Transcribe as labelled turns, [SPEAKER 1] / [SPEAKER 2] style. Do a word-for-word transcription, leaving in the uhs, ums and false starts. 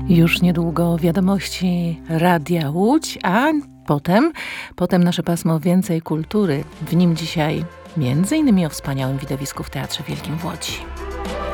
[SPEAKER 1] Już niedługo wiadomości Radia Łódź, a potem, potem nasze pasmo Więcej Kultury. W nim dzisiaj między innymi o wspaniałym widowisku w Teatrze Wielkim w Łodzi.